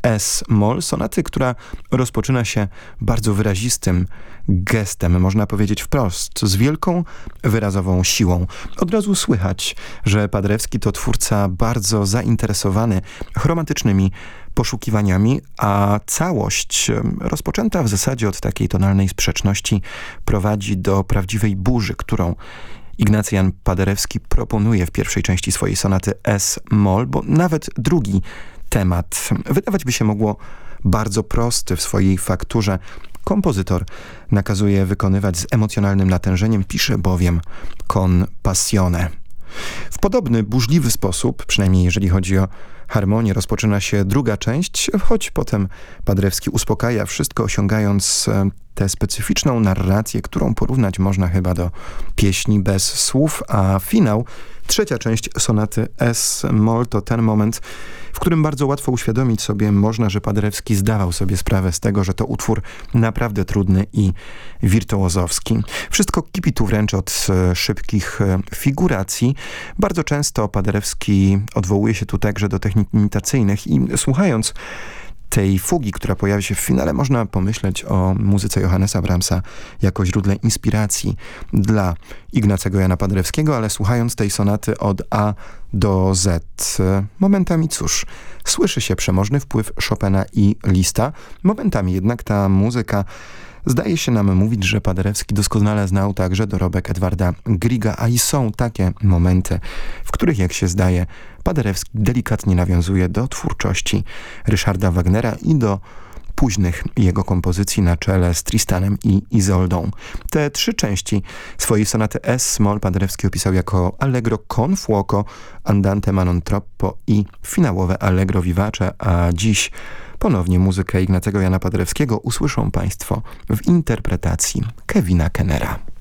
S-moll, sonaty, która rozpoczyna się bardzo wyrazistym gestem, można powiedzieć wprost, z wielką wyrazową siłą. Od razu słychać, że Paderewski to twórca bardzo zainteresowany chromatycznymi poszukiwaniami, a całość, rozpoczęta w zasadzie od takiej tonalnej sprzeczności, prowadzi do prawdziwej burzy, którą Ignacy Jan Paderewski proponuje w pierwszej części swojej sonaty S-moll, bo nawet drugi temat wydawać by się mogło bardzo prosty w swojej fakturze. Kompozytor nakazuje wykonywać z emocjonalnym natężeniem, pisze bowiem con passione. W podobny, burzliwy sposób, przynajmniej jeżeli chodzi o harmonię, rozpoczyna się druga część, choć potem Paderewski uspokaja wszystko, osiągając tę specyficzną narrację, którą porównać można chyba do pieśni bez słów, a finał, trzecia część sonaty S-moll to ten moment, w którym bardzo łatwo uświadomić sobie można, że Paderewski zdawał sobie sprawę z tego, że to utwór naprawdę trudny i wirtuozowski. Wszystko kipi tu wręcz od szybkich figuracji. Bardzo często Paderewski odwołuje się tu także do technik imitacyjnych i słuchając tej fugi, która pojawia się w finale, można pomyśleć o muzyce Johannesa Brahmsa jako źródle inspiracji dla Ignacego Jana Paderewskiego, ale słuchając tej sonaty od A do Z, momentami cóż, słyszy się przemożny wpływ Chopina i Liszta, momentami jednak ta muzyka zdaje się nam mówić, że Paderewski doskonale znał także dorobek Edwarda Grieга, a i są takie momenty, w których, jak się zdaje, Paderewski delikatnie nawiązuje do twórczości Ryszarda Wagnera i do późnych jego kompozycji na czele z Tristanem i Izoldą. Te trzy części swojej sonaty S-moll Paderewski opisał jako Allegro con fuoco, Andante ma non troppo i finałowe Allegro vivace, a dziś ponownie muzykę Ignacego Jana Paderewskiego usłyszą Państwo w interpretacji Kevina Kennera.